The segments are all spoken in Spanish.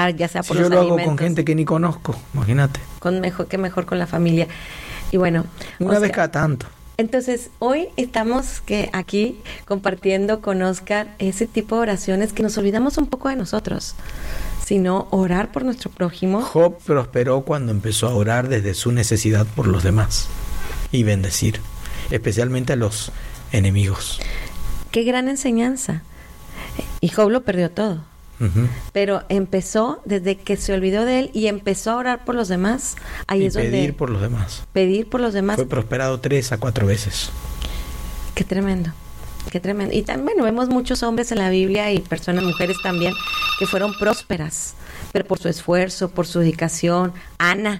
ya sea por Si los yo lo alimentos. hago con gente que ni conozco, imagínate. Mejor con la familia. Y bueno, Una vez cada tanto. Entonces, hoy estamos aquí compartiendo con Oscar ese tipo de oraciones que nos olvidamos un poco de nosotros, sino orar por nuestro prójimo. Job prosperó cuando empezó a orar desde su necesidad por los demás y bendecir, especialmente a los enemigos. Qué gran enseñanza. Y Job lo perdió todo. Uh-huh. Pero empezó desde que se olvidó de él y empezó a orar por los demás. Ahí Y es donde pedir por los demás. pedir por los demás. Fue prosperado 3 a 4 veces. Qué tremendo, qué tremendo. Y también vemos muchos hombres en la Biblia y personas, mujeres también, que fueron prósperas, pero por su esfuerzo, por su dedicación. Ana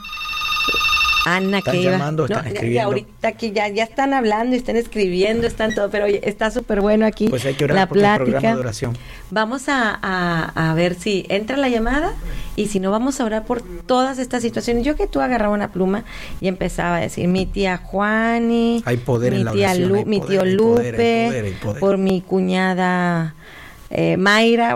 Están que llamando, iba, están escribiendo. ahorita aquí ya están hablando y están escribiendo, están todo, pero oye, está súper bueno aquí Pues hay que orar la por el plática. programa de oración. Vamos a ver si entra la llamada y si no, vamos a orar por todas estas situaciones. Yo que tú agarraba una pluma y empezaba a decir, mi tía Juani, Hay poder mi en la tía oración, hay mi poder, tío hay Lupe, poder, hay poder. por mi cuñada Mayra,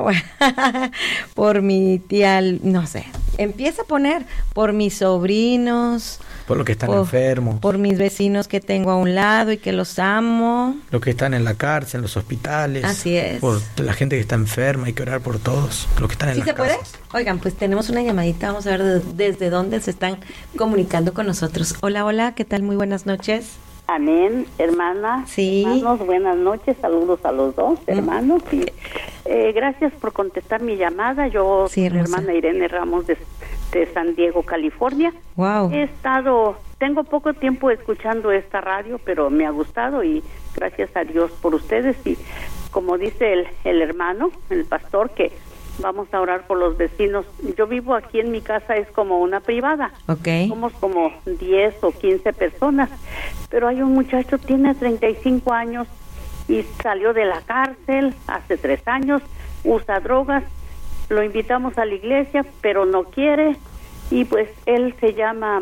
por mi tía, no sé. Empieza a poner por mis sobrinos, Por los que están enfermos, por mis vecinos que tengo a un lado y que los amo. los que están en la cárcel, en los hospitales. Así es. Por la gente que está enferma, hay que orar por todos. Los que están en ¿Sí las se puede? casas. Oigan, pues tenemos una llamadita, vamos a ver desde dónde se están comunicando con nosotros. Hola, hola, ¿qué tal? Muy buenas noches. Amén, hermana. Sí. Hermanos, buenas noches, saludos a los dos, hermanos. Y, gracias por contestar mi llamada. Yo Sí, soy la hermosa. hermana Irene Ramos de San Diego, California. Wow. Tengo poco tiempo escuchando esta radio, pero me ha gustado y gracias a Dios por ustedes. Y como dice el hermano, el pastor, que vamos a orar por los vecinos. Yo vivo aquí en mi casa, es como una privada. Ok. Somos como 10 o 15 personas, pero hay un muchacho, tiene 35 años y salió de la cárcel hace 3 años, usa drogas, lo invitamos a la iglesia, pero no quiere, y pues él se llama,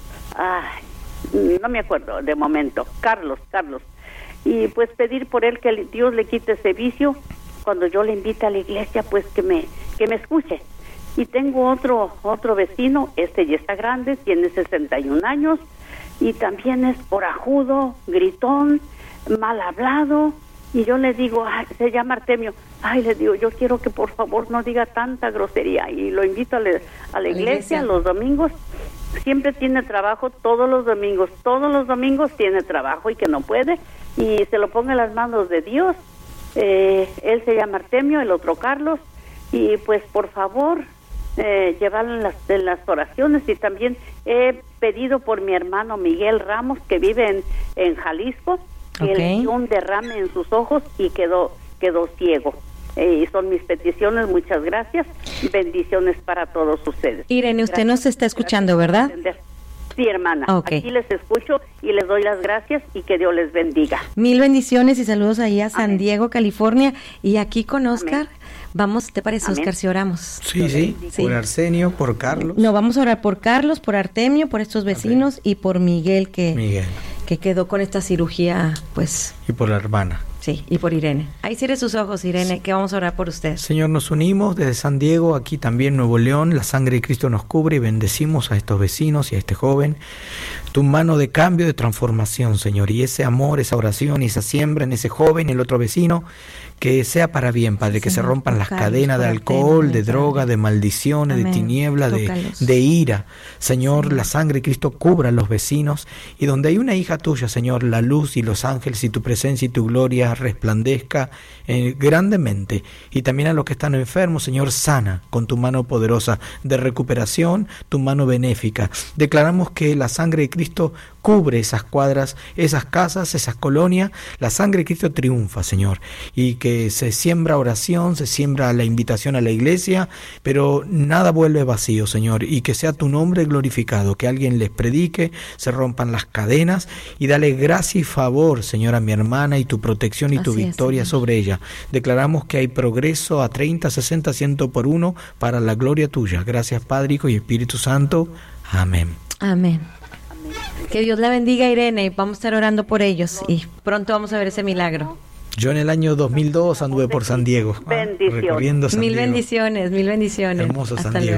no me acuerdo de momento, Carlos, y pues pedir por él que Dios le quite ese vicio. Cuando yo le invite a la iglesia, pues que me escuche. Y tengo otro vecino, este ya está grande, tiene 61 años, y también es corajudo, gritón, mal hablado, y yo le digo, se llama Artemio, le digo, yo quiero que por favor no diga tanta grosería, y lo invito a la iglesia los domingos. Siempre tiene trabajo, todos los domingos tiene trabajo y que no puede, y se lo ponga en las manos de Dios. Él se llama Artemio, el otro Carlos, y pues por favor llevarlo en las oraciones. Y también he pedido por mi hermano Miguel Ramos, que vive en Jalisco, que le dio un derrame en sus ojos y quedó ciego. Y son mis peticiones. Muchas gracias, bendiciones para todos ustedes. Irene, usted nos está escuchando, ¿verdad? Sí, hermana, aquí les escucho y les doy las gracias y que Dios les bendiga. Mil bendiciones y saludos ahí a San Diego, California, y aquí con Oscar. Vamos, ¿te parece, Oscar, si oramos? Sí, por Arsenio, por Carlos. No, vamos a orar por Carlos, por Artemio, por estos vecinos y por Miguel que quedó con esta cirugía, pues. Y por la hermana. Sí, y por Irene. Ahí cierre sus ojos, Irene, que vamos a orar por usted. Señor, nos unimos desde San Diego, aquí también Nuevo León. La sangre de Cristo nos cubre y bendecimos a estos vecinos y a este joven. Tu mano de cambio, de transformación, Señor. Y ese amor, esa oración y esa siembra en ese joven y el otro vecino, que sea para bien, Padre, que se rompan las cadenas de alcohol, de droga, de maldiciones, de tiniebla, de ira. Señor, la sangre de Cristo cubra a los vecinos, y donde hay una hija tuya, Señor, la luz y los ángeles y tu presencia y tu gloria resplandezca grandemente. Y también a los que están enfermos, Señor, sana con tu mano poderosa de recuperación, tu mano benéfica. Declaramos que la sangre de Cristo cubre esas cuadras, esas casas, esas colonias. La sangre de Cristo triunfa, Señor, y que se siembra oración, se siembra la invitación a la iglesia, pero nada vuelve vacío, Señor, y que sea tu nombre glorificado, que alguien les predique, se rompan las cadenas, y dale gracia y favor, Señor, a mi hermana, y tu protección y tu victoria sobre ella. Declaramos que hay progreso a 30, 60, 100 por uno para la gloria tuya. Gracias, Padre, Hijo y Espíritu Santo. Amén. Amén. Que Dios la bendiga, Irene, y vamos a estar orando por ellos y pronto vamos a ver ese milagro. Yo en el año 2002 anduve por San Diego, recorriendo San Diego. Mil bendiciones. Hermoso San Diego.